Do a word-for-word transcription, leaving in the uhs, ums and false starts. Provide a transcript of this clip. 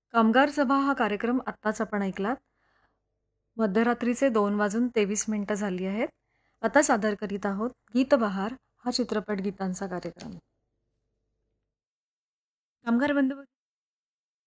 कामगार सभा हा कार्यक्रम आत्ताच आपण ऐकलात. मध्यरात्रीचे दोन वाजून तेवीस मिनिटं झाली आहेत. आता सादर करीत आहोत गीतबहार हा चित्रपट गीतांचा कार्यक्रम. कामगार बंधू